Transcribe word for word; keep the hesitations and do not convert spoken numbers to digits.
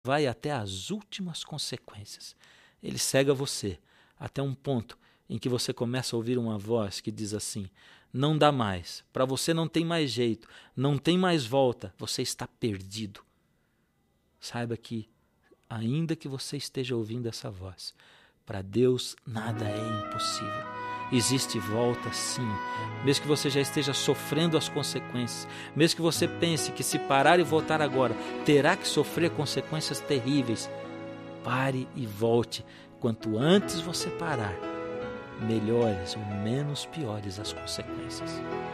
vai até as últimas consequências. Ele cega você até um ponto em que você começa a ouvir uma voz que diz assim: não dá mais, para você não tem mais jeito, não tem mais volta, você está perdido. Saiba que, ainda que você esteja ouvindo essa voz, para Deus nada é impossível. Existe volta sim, mesmo que você já esteja sofrendo as consequências, mesmo que você pense que se parar e voltar agora, terá que sofrer consequências terríveis. Pare e volte. Quanto antes você parar, melhores ou menos piores as consequências.